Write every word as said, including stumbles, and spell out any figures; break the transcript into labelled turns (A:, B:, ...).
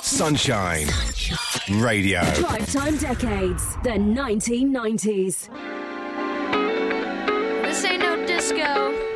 A: Sunshine Radio.
B: Drive Time Decades, the nineteen nineties.
C: This ain't no disco.